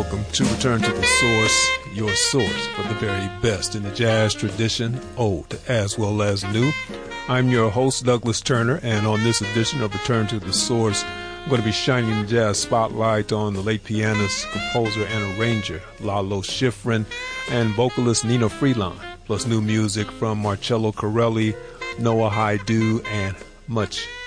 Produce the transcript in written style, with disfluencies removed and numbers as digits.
welcome to Return to the Source, your source for the very best in the jazz tradition, old as well as new. I'm your host, Douglas Turner, and on this edition of Return to the Source, I'm going to be shining the jazz spotlight on the late pianist, composer, and arranger Lalo Schifrin and vocalist Nina Freelon, plus new music from Marcello Corelli, Noah Haidu, and much